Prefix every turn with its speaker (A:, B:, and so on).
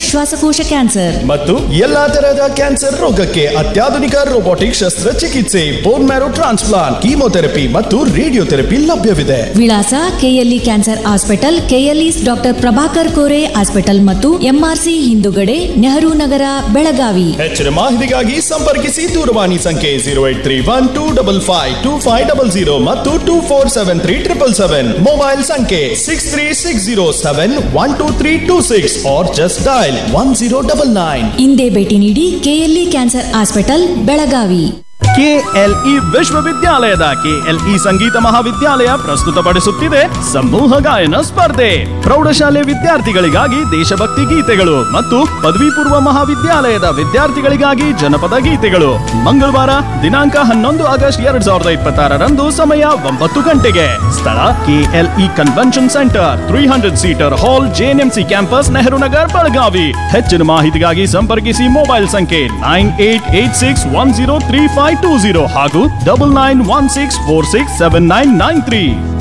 A: ಶ್ವಾಸಕೋಶ ಕ್ಯಾನ್ಸರ್
B: ಮತ್ತು ಎಲ್ಲಾ ತರಹದ ಕ್ಯಾನ್ಸರ್ ರೋಗಕ್ಕೆ ಅತ್ಯಾಧುನಿಕ ರೋಬೋಟಿಕ್ ಶಸ್ತ್ರಚಿಕಿತ್ಸೆ, ಬೋನ್ ಮ್ಯಾರೋ ಟ್ರಾನ್ಸ್ಪ್ಲಾಂಟ್, ಕೀಮೋಥೆರಪಿ ಮತ್ತು ರೇಡಿಯೋಥೆರಪಿ ಲಭ್ಯವಿದೆ.
A: ವಿಳಾಸ KLE cancer hospital, KLE doctor Prabhakar Kore hospital ಮತ್ತು ಎಂಆರ್ಸಿ ಹಿಂದುಗಡೆ, ನೆಹರು ನಗರ, ಬೆಳಗಾವಿ.
B: ಹೆಚ್ಚಿನ ಮಾಹಿತಿಗಾಗಿ ಸಂಪರ್ಕಿಸಿ ದೂರವಾಣಿ ಸಂಖ್ಯೆ 0831255500 ಮತ್ತು 247377. ಮೊಬೈಲ್ ಸಂಖ್ಯೆ 6360712326 or just dial 1099.
A: ಇಂದೇ ಭೇಟಿ ನೀಡಿ KLE cancer hospital, Belagavi.
B: KLE ವಿಶ್ವವಿದ್ಯಾಲಯದ ಕೆಎಲ್ಇ ಸಂಗೀತ ಮಹಾವಿದ್ಯಾಲಯ ಪ್ರಸ್ತುತಪಡಿಸುತ್ತಿದೆ ಸಮೂಹ ಗಾಯನ ಸ್ಪರ್ಧೆ. ಪ್ರೌಢಶಾಲೆ ವಿದ್ಯಾರ್ಥಿಗಳಿಗಾಗಿ ದೇಶಭಕ್ತಿ ಗೀತೆಗಳು ಮತ್ತು ಪದವಿ ಪೂರ್ವ ಮಹಾವಿದ್ಯಾಲಯದ ವಿದ್ಯಾರ್ಥಿಗಳಿಗಾಗಿ ಜನಪದ ಗೀತೆಗಳು. ಮಂಗಳವಾರ ದಿನಾಂಕ 11 ಆಗಸ್ಟ್ 2026 ಸಮಯ 9 ಗಂಟೆಗೆ. ಸ್ಥಳ ಕೆಎಲ್ಇ ಕನ್ವೆನ್ಷನ್ ಸೆಂಟರ್, 300 ಸೀಟರ್ ಹಾಲ್, ಜೆಎನ್ಎಂಸಿ ಕ್ಯಾಂಪಸ್, ನೆಹರು ನಗರ್, ಬೆಳಗಾವಿ. ಹೆಚ್ಚಿನ ಮಾಹಿತಿಗಾಗಿ ಸಂಪರ್ಕಿಸಿ ಮೊಬೈಲ್ ಸಂಖ್ಯೆ 9886103520 ಹಾಗೂ 9916467993.